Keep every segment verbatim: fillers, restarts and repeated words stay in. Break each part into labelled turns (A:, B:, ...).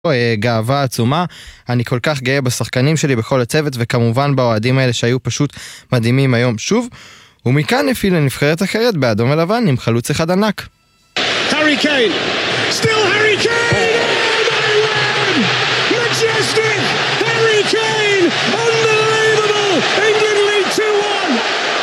A: גאווה עצומה, אני כל כך גאה בשחקנים שלי, בכל הצוות, וכמובן באוהדים האלה שהיו פשוט מדהימים היום שוב. ומכאן נפיל לנבחרת אחרת באדום ולבן עם חלוץ אחד ענק.
B: Harry Kane, still Harry Kane, oh my word, majestic, Harry Kane, unbelievable, England lead two one.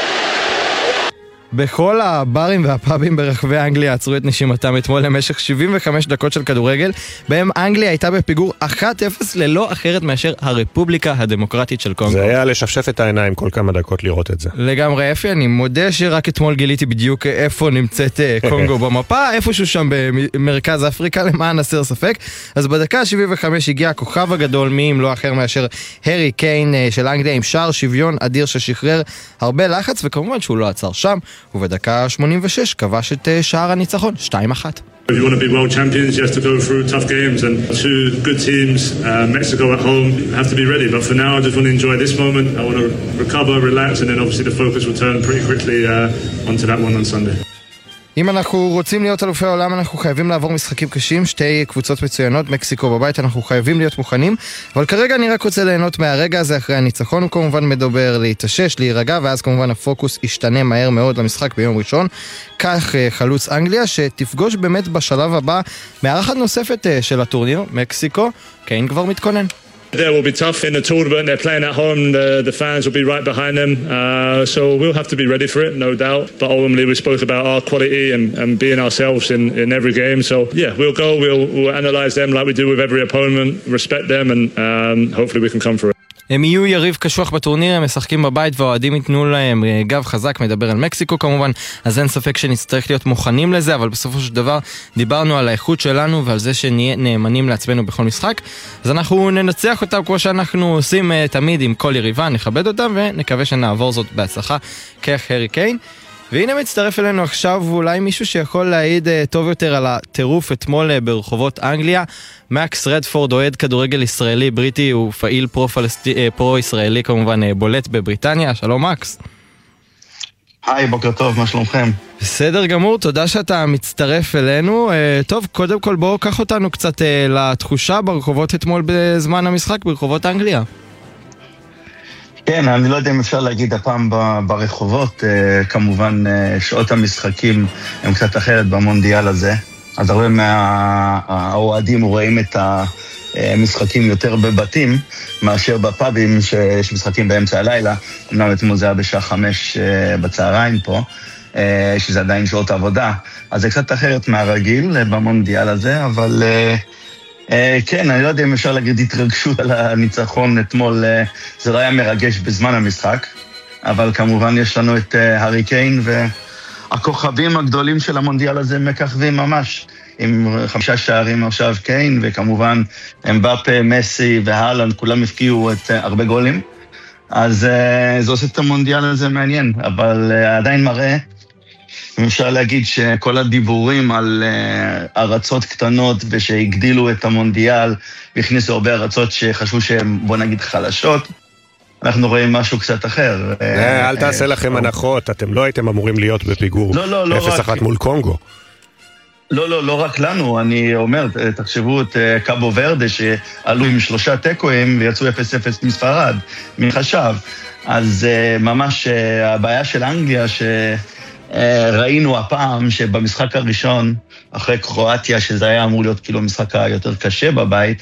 A: בכל הברים והפאבים ברחבי אנגליה עצרו את נשימתם אתמול למשך שבעים וחמש דקות של כדורגל, בהם אנגליה הייתה בפיגור אחת אפס ללא אחרת מאשר הרפובליקה הדמוקרטית של קונגו.
C: זה היה לשפשף את העיניים כל כמה דקות לראות את זה.
A: לגמרי אפי, אני מודה שרק אתמול גיליתי בדיוק איפה נמצאת קונגו במפה, איפשהו שם במרכז אפריקה למען הסר ספק. אז בדקה ה-שבעים וחמש הגיע הכוכב הגדול מי אם לא אחר מאשר הרי קיין של אנגליה עם שער שוויון אדיר ששחרר הרבה לחץ, וכמובן שהוא לא עצר שם, ובדקה שמונים ושש כבש את שער הניצחון, שתיים אחת.
D: If you want to be world champions, you have to go through tough games, and two good teams, uh, Mexico at home, have to be ready. But for now, I just want to enjoy this moment. I want to recover, relax, and then obviously the focus will turn pretty quickly uh, onto that one on Sunday.
A: אם אנחנו רוצים להיות אלופי העולם, אנחנו חייבים לעבור משחקים קשים, שתי קבוצות מצוינות, מקסיקו בבית, אנחנו חייבים להיות מוכנים, אבל כרגע אני רק רוצה ליהנות מהרגע הזה אחרי הניצחון, הוא כמובן מדבר להתאושש, להירגע, ואז כמובן הפוקוס ישתנה מהר מאוד למשחק ביום ראשון. כך חלוץ אנגליה, שתפגוש באמת בשלב הבא מארחת נוספת של הטורניר, מקסיקו, קיין כבר מתכונן.
D: There will be tough in the tournament. They're playing at home. The, the fans will be right behind them. Uh, so we'll have to be ready for it, no doubt. But ultimately, we spoke about our quality and, and being ourselves in, in every game. So yeah, we'll go. We'll, we'll analyse them like we do with every opponent, respect them, and um, hopefully we can come for it.
A: הם יהיו יריב קשוח בטורניר, הם משחקים בבית והאוהדים ייתנו להם גב חזק, מדבר על מקסיקו כמובן, אז אין ספק שנצטרך להיות מוכנים לזה, אבל בסופו של דבר דיברנו על האיכות שלנו ועל זה שנהיה נאמנים לעצמנו בכל משחק, אז אנחנו ננצח אותם כמו שאנחנו עושים תמיד עם כל יריבה, נכבד אותם ונקווה שנעבור זאת בהצלחה כך הרי קיין. והנה מצטרף אלינו עכשיו אולי מישהו שיכול להעיד טוב יותר על הטירוף אתמול ברחובות אנגליה. מקס רדפורד, אוהד כדורגל ישראלי בריטי, הוא פעיל פרו-פלסטי, פרו-ישראלי כמובן בולט בבריטניה. שלום מקס.
E: היי, בוקר טוב, מה שלומכם?
A: בסדר גמור, תודה שאתה מצטרף אלינו. טוב, קודם כל בואו קח אותנו קצת לתחושה ברחובות אתמול בזמן המשחק ברחובות אנגליה.
E: כן, אני לא יודע אם אפשר להגיד הפעם ברחובות, כמובן שעות המשחקים הם קצת אחרת במונדיאל הזה, אז הרבה מהאוהדים רואים את המשחקים יותר בבתים מאשר בפאבים שיש משחקים באמצע הלילה, אמנם אתמול זה היה בשעה חמש בצהריים פה, שזה עדיין שעות עבודה, אז זה קצת אחרת מהרגיל במונדיאל הזה, אבל... כן, אני לא יודע אם אפשר להגיד התרגשות על הניצחון אתמול, זה לא היה מרגש בזמן המשחק, אבל כמובן יש לנו את הרי קיין, והכוכבים הגדולים של המונדיאל הזה מככבים ממש, עם חמישה שערים עכשיו קיין, וכמובן אמבפה, מסי והלנד, כולם הפקיעו את הרבה גולים, אז זה עושה את המונדיאל הזה מעניין, אבל עדיין מראה, אפשר להגיד שכל הדיבורים על uh, ארצות קטנות ושהגדילו את המונדיאל והכניסו הרבה ארצות שחשבו שהן, בוא נגיד, חלשות, אנחנו רואים משהו קצת אחר.
C: אל תעשה לכם הנחות, אתם לא הייתם אמורים להיות בפיגור אפס אחת מול קונגו.
E: לא, לא, לא רק לנו, אני אומר, תחשבו את קאבו ורדה שעלו עם שלושה טקואים ויצאו אפס אפס מספרד, מי חשב? אז ממש הבעיה של אנגליה ש... ראינו הפעם שבמשחק הראשון, אחרי קרואטיה, שזה היה אמור להיות כאילו המשחק היותר קשה בבית,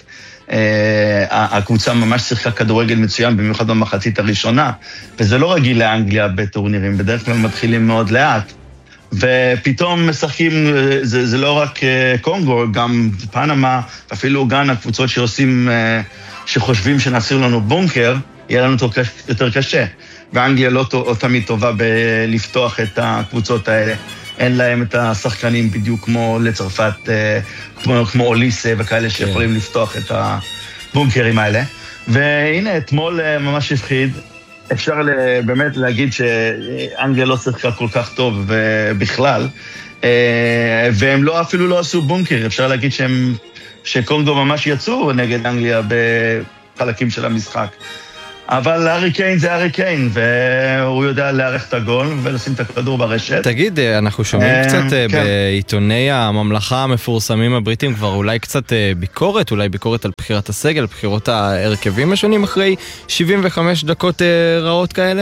E: הקבוצה ממש שיחקה כדורגל מצוין, במיוחד במחצית הראשונה, וזה לא רגיל לאנגליה בטורנירים, בדרך כלל מתחילים מאוד לאט, ופתאום משחקים, זה, זה לא רק קונגו, גם פנמה, אפילו גן הקבוצות שעושים, שחושבים שנסיר לנו בונקר, יהיה לנו יותר קשה. ואנגליה לא תמיד טובה בלפתוח את הקבוצות האלה. אין להם את השחקנים בדיוק כמו לצרפת, כמו, כמו אוליסה וכאלה שיכולים לפתוח את הבונקרים האלה. והנה, אתמול ממש הפחיד. אפשר באמת להגיד שאנגליה לא שיחקה כל כך טוב בכלל, והם לא, אפילו לא עשו בונקר. אפשר להגיד שהם, שקונגו ממש יצאו נגד אנגליה בחלקים של המשחק. אבל הארי קיין זה הארי קיין, והוא יודע לערך את הגול ולשים את הכדור ברשת.
A: תגיד, אנחנו שומעים קצת בעיתוני הממלכה המפורסמים הבריטים כבר אולי קצת ביקורת, אולי ביקורת על בחירת הסגל, בחירות ההרכבים השונים אחרי שבעים וחמש דקות רעות כאלה?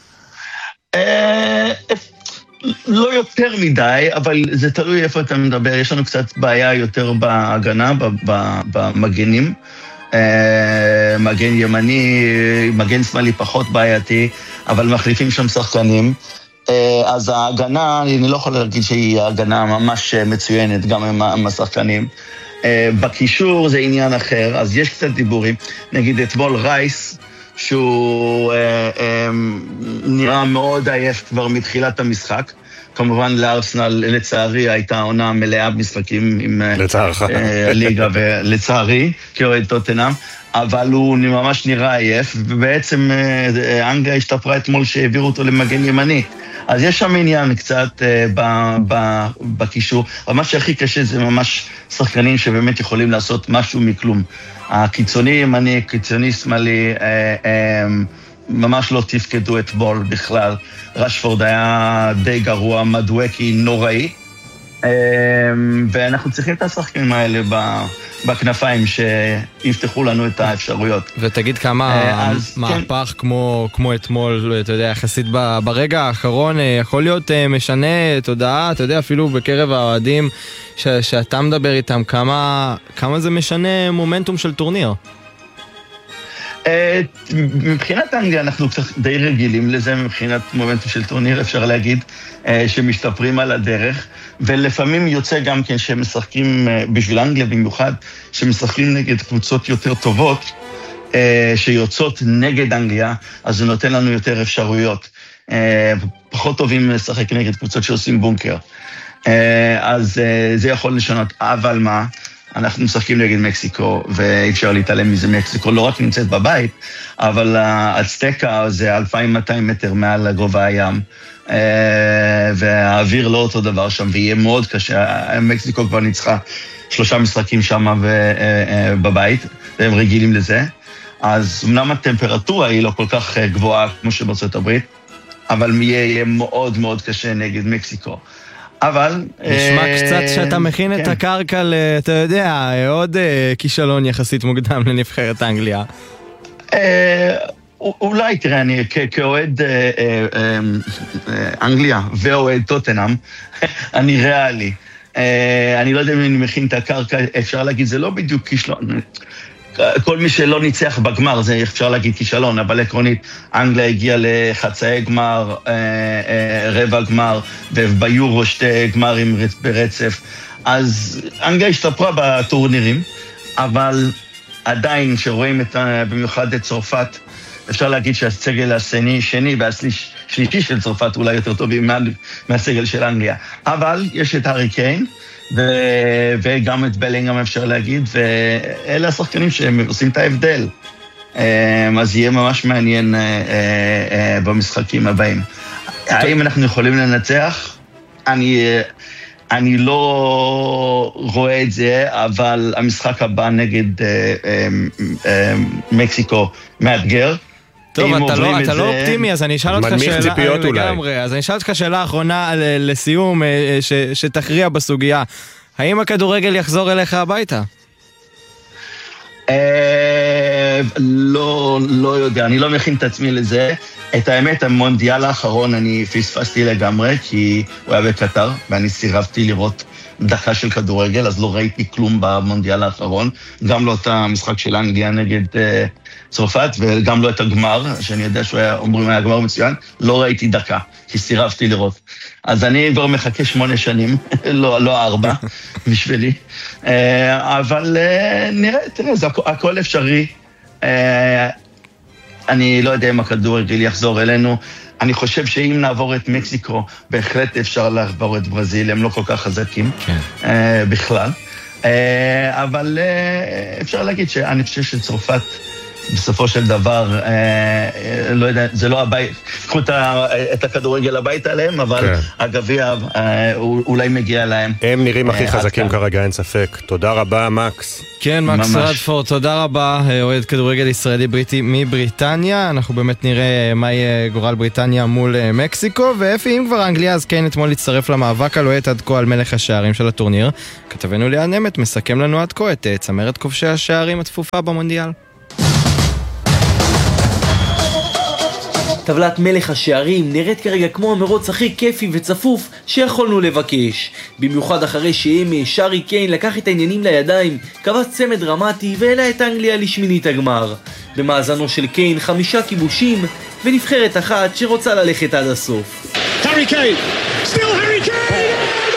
E: לא יותר מדי, אבל זה תלוי איפה אתה מדבר. יש לנו קצת בעיה יותר בהגנה, במגנים. מגן ימני, מגן שמאלי פחות בעייתי, אבל מחליפים שם שחקנים. אז ההגנה, אני לא יכול להגיד שהיא הגנה ממש מצוינת, גם עם השחקנים. בקישור זה עניין אחר, אז יש קצת דיבורים. נגיד אתמול רייס, שהוא נראה מאוד עייף כבר מתחילת המשחק. כמובן לארסנל, לצערי, הייתה עונה מלאה במשחקים עם הליגה, ולצערי, כאוהד טוטנהאם, אבל הוא ממש נראה עייף, ובעצם אנגליה השתפרה אתמול שהעבירו אותו למגן ימני. אז יש שם עניין קצת בקישור, אבל מה שהכי קשה זה ממש שחקנים שבאמת יכולים לעשות משהו מכלום. הקיצוני ימני, הקיצוני שמאלי, ממש לא תפקדו אתמול בכלל. רשפורד היה די גרוע, מדואקי נוראי, ואנחנו צריכים את השחקנים האלה בכנפיים שיפתחו לנו את האפשרויות.
A: ותגיד כמה מהפך כמו, כמו אתמול, אתה יודע, יחסית ברגע האחרון, יכול להיות משנה תודעה, אתה יודע, אפילו בקרב האוהדים ש, שאתה מדבר איתם, כמה, כמה זה משנה מומנטום של טורניר?
E: מבחינת אנגליה אנחנו קצת די רגילים לזה, מבחינת מומנטום של טורניר אפשר להגיד שמשתפרים על הדרך, ולפעמים יוצא גם כן שמשחקים בשביל אנגליה במיוחד, שמשחקים נגד קבוצות יותר טובות, שיוצאות נגד אנגליה, אז זה נותן לנו יותר אפשרויות. פחות טובים לשחק נגד קבוצות שעושים בונקר. אז זה יכול לשנות, אבל מה? אנחנו משחקים נגד מקסיקו, ואי אפשר להתעלם מזה. מקסיקו לא רק נמצאת בבית, אבל האצטקה זה אלפיים ומאתיים מטר מעל גובה הים, והאוויר לא אותו דבר שם, ויהיה מאוד קשה. מקסיקו כבר ניצחה שלושה משחקים שם בבית, והם רגילים לזה. אז אמנם הטמפרטורה היא לא כל כך גבוהה כמו שבארצות הברית, אבל יהיה מאוד מאוד קשה נגד מקסיקו. אבל...
A: נשמע קצת שאתה מכין את הקרקע, אתה יודע, עוד כישלון יחסית מוקדם לנבחרת אנגליה.
E: אולי, תראה, אני כאוהד אנגליה ואוהד טוטנהאם, אני ריאלי. אני לא יודע אם אני מכין את הקרקע, אפשר להגיד, זה לא בדיוק כישלון. כל מי שלא ניצח בגמר, זה אפשר להגיד כישלון, אבל עקרונית, אנגליה הגיעה לחצאי גמר, רבע גמר, וביורו שתי גמרים ברצף. אז אנגליה השתפרה בטורנירים, אבל עדיין, שרואים את, במיוחד את צרפת, אפשר להגיד שהסגל השני, שני והשלישי של צרפת אולי יותר טובים מהסגל של אנגליה. אבל יש את הארי קיין, ו- וגם את בלינגהאם אפשר להגיד, ואלה השחקנים שהם עושים את ההבדל. אז יהיה ממש מעניין במשחקים הבאים. האם אנחנו יכולים לנצח? אני, אני לא רואה את זה, אבל המשחק הבא נגד מקסיקו מאתגר.
A: טוב, אתה לא, אתה לא אופטימי, אז אני אשאל אותך שאלה לגמרי, אז אני אשאל אותך שאלה אחרונה לסיום, ש, שתכריע בסוגיה. האם הכדורגל יחזור אליך הביתה?
E: לא, לא יודע, אני לא מכין את עצמי לזה. את האמת, המונדיאל האחרון אני פספסתי לגמרי, כי הוא היה בקטר, ואני סירבתי לראות דקה של כדורגל, אז לא ראיתי כלום במונדיאל האחרון, גם לא את המשחק של אנגליה נגד צרפת, וגם לא את הגמר, שאני יודע שהוא היה, אומרים, היה גמר מצוין, לא ראיתי דקה, כי סירבתי לראות. אז אני כבר מחכה שמונה שנים, לא, לא ארבע, בשבילי. אבל נראה, תראה, זה הכל אפשרי. אני לא יודע אם הכדורגל יחזור אלינו. אני חושב שאם נעבור את מקסיקו, בהחלט אפשר לעבור את ברזיל, הם לא כל כך חזקים בכלל. אבל אפשר להגיד שאני חושב שצרפת בסופו של דבר, לא יודע, זה לא הבית, קחו את הכדורגל הביתה עליהם, אבל הגביע אולי מגיע להם.
C: הם נראים הכי חזקים כרגע, אין ספק. תודה רבה, מקס.
A: כן, מקס רדפורד, תודה רבה, אוהד כדורגל ישראלי בריטי מבריטניה. אנחנו באמת נראה מה יהיה גורל בריטניה מול מקסיקו, ואפי, אם כבר אנגליה, אז כן אתמול להצטרף למאבק הלוהט עד כה על מלך השערים של הטורניר. כתבנו ליאן נמת מסכם לנו עד כה את צמרת כובשי השערים התפופה במונדיאל.
F: טבלת מלך השערים נראית כרגע כמו המרוץ הכי כיפי וצפוף שיכולנו לבקש. במיוחד אחרי שאמש הארי קיין לקח את העניינים לידיים, קבץ צמד דרמטי והעלה את אנגליה לשמינית הגמר. במאזנו של קיין חמישה כיבושים ונבחרת אחת שרוצה ללכת עד הסוף.
B: הארי קיין, still הארי קיין!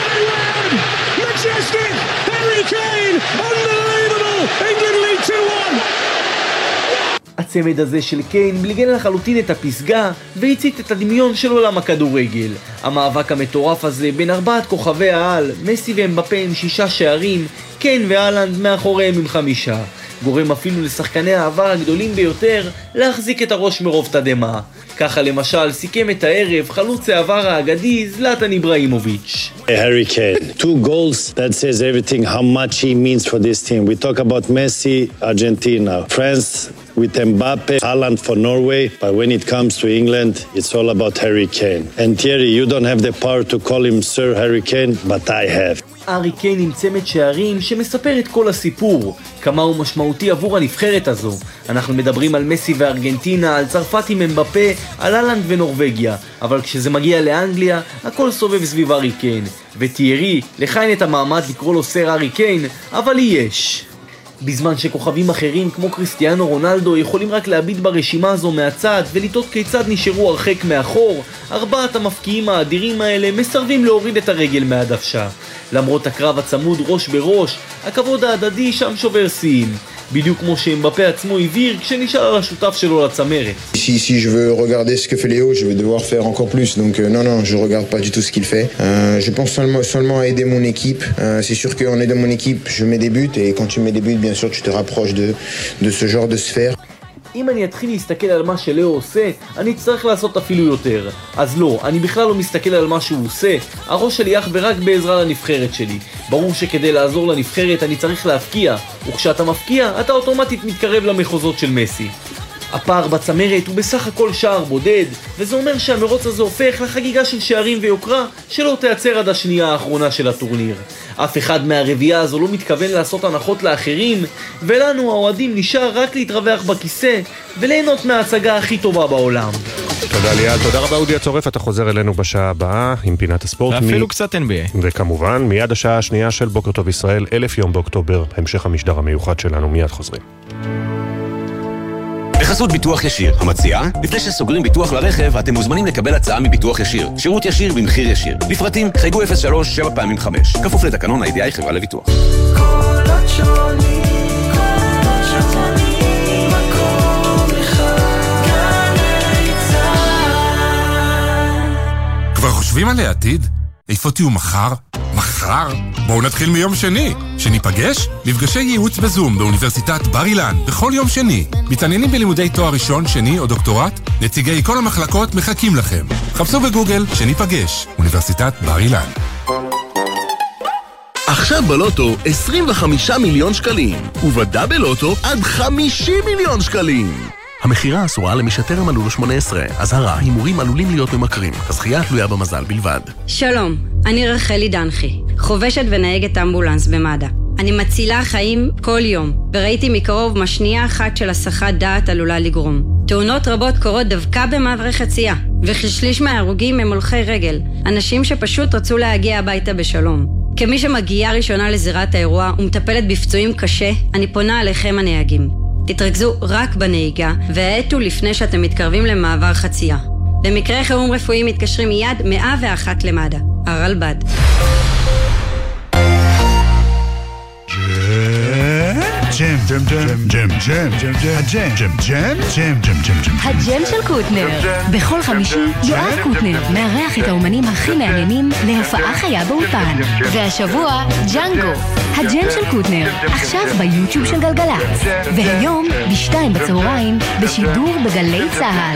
B: Majestic! Harry Kane! Unbelievable! England lead two one!
F: הצמד הזה של קיין בליגן לחלוטין את הפסגה והצית את הדמיון של עולם הכדורגל. המאבק המטורף הזה בין ארבעת כוכבי העל, מסי ואמבפה עם שישה שערים, קיין והלנד מאחוריהם עם חמישה. גורם אפילו לשחקני העבר הגדולים ביותר להחזיק את הראש מרוב תדמה. ככה למשל סיכם את הערב חלוץ העבר האגדי זלאטן איברהימוביץ'.
G: Harry Kane, two goals, that says everything how much he means for this team. We talk about Messi, Argentina, France with Mbappe, Haaland for Norway, but when it comes to England, it's all about Harry Kane. And Thierry, you don't have the power to call him Sir Harry Kane, but I have.
F: הארי קיין עם צמד שערים שמספר את כל הסיפור, כמה הוא משמעותי עבור הנבחרת הזו. אנחנו מדברים על מסי וארגנטינה, על צרפת עם אמבפה, על הלנד ונורווגיה, אבל כשזה מגיע לאנגליה, הכל סובב סביב הארי קיין. וטיירי, לך אין את המעמד לקרוא לו סר הארי קיין, אבל יש. בזמן שכוכבים אחרים כמו קריסטיאנו רונלדו יכולים רק להביט ברשימה הזו מהצד ולטעות כיצד נשארו הרחק מאחור, ארבעת המפקיעים האדירים האלה מסרבים להוריד את הרגל מהדוושה. למרות הקרב הצמוד ראש בראש, הכבוד ההדדי שם שובר שיאים. בדיוק כמו שאמבפה עצמו הבהיר כשנשאל על השותף שלו לצמרת.
H: Si, si je veux regarder ce que fait Léo, je vais devoir faire encore plus. Donc euh, non, non, je regarde pas du tout ce qu'il fait. Euh, je pense seulement, seulement à aider mon équipe. Euh, c'est sûr qu'en aidant mon équipe, je mets des buts. Et quand tu mets des buts, bien sûr, tu te rapproches de, de ce genre de sphère.
F: אם אני אתחיל להסתכל על מה שלאו עושה, אני צריך לעשות אפילו יותר. אז לא, אני בכלל לא מסתכל על מה שהוא עושה, הראש שלי אך ורק בעזרה לנבחרת שלי. ברור שכדי לעזור לנבחרת אני צריך להפקיע, וכשאתה מפקיע, אתה אוטומטית מתקרב למחוזות של מסי. הפער בצמרת הוא בסך הכל שער בודד, וזה אומר שהמרוץ הזה הופך לחגיגה של שערים ויוקרה שלא תייצר עד השנייה האחרונה של הטורניר. אף אחד מהרביעה הזו לא מתכוון לעשות הנחות לאחרים, ולנו האוהדים נשאר רק להתרווח בכיסא וליהנות מההצגה הכי טובה בעולם.
C: תודה ליאל, תודה רבה אודי הצורף, אתה חוזר אלינו בשעה הבאה עם פינת הספורט.
A: ואפילו מ... קצת אן בי איי.
C: וכמובן, מיד השעה השנייה של בוקר טוב ישראל, אלף יום באוקטובר, המשך המשדר המיוחד שלנו, מיד חוזרים.
I: בחסות ביטוח ישיר, המציעה, לפני שסוגרים ביטוח לרכב, אתם מוזמנים לקבל הצעה מביטוח ישיר. שירות ישיר במחיר ישיר. לפרטים, חייגו אפס שלוש שבע פעמים חמש. כפוף לתקנון ה-איי די איי חברה לביטוח. קולות שונים, קולות שונים, מקום אחד, גלי צהל.
J: כבר חושבים על העתיד? איפה תהיו מחר? מחר? בואו נתחיל מיום שני. שניפגש? מפגשי ייעוץ בזום באוניברסיטת בר אילן בכל יום שני. מתעניינים בלימודי תואר ראשון, שני או דוקטורט? נציגי כל המחלקות מחכים לכם. חפשו בגוגל שניפגש. אוניברסיטת בר אילן.
K: עכשיו בלוטו עשרים וחמישה מיליון שקלים, ובדאבל לוטו עד חמישים מיליון שקלים. המחירה אסורה למי שטרם מלאו לו שמונה עשרה. אזהרה, הימורים עלולים להיות ממכרים. הזכייה תלויה במזל בלבד.
L: שלום, אני רחלי דנחי, חובשת ונהגת אמבולנס במד"א. אני מצילה חיים כל יום, וראיתי מקרוב מה שנייה אחת של הסחת דעת עלולה לגרום. תאונות רבות קורות דווקא במעברי חצייה, וכשליש מההרוגים הם הולכי רגל, אנשים שפשוט רצו להגיע הביתה בשלום. כמי שמגיעה ראשונה לזירת האירוע ומטפלת בפצועים קשה, אני פונה עליכם הנהגים. תתרכזו רק בנהיגה, והעטו לפני שאתם מתקרבים למעבר חצייה. במקרה חירום רפואי מתקשרים מיד מאה ואחת למד"א. הרלב"ד.
M: ג'ם, ג'ם, ג'ם, ג'ם, ג'ם, ג'ם, הג'ם, ג'ם, ג'ם, ג'ם, ג'ם, ג'ם, ג'ם.
N: הג'ם של קוטנר. בכל חמישי יואב קוטנר מארח את האומנים הכי מעניינים להופעה חיה באולפן. והשבוע ג'אנגו. הג'ם של קוטנר, עכשיו ביוטיוב של גלגלצ. והיום ושתיים בצהריים בשידור בגלי צהל.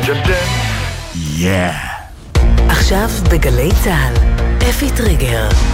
K: Yeah.
O: עכשיו בגלי צהל, אפי טריגר.